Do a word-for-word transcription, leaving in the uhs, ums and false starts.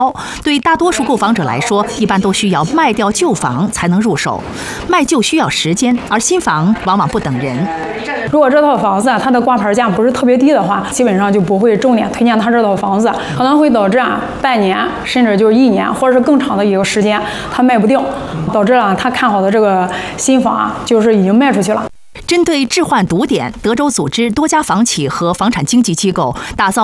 对大多数购房者来说，一般都需要卖掉旧房才能入手。卖旧需要时间，而新房往往不等人。 如果这套房子它的挂牌价不是特别低的话，基本上就不会重点推荐它这套房子，可能会导致啊半年甚至就是一年或者是更长的一个时间它卖不掉，导致了他看好的这个新房啊就是已经卖出去了。 针对置换堵点，德州组织多家房企和房产经纪机构打造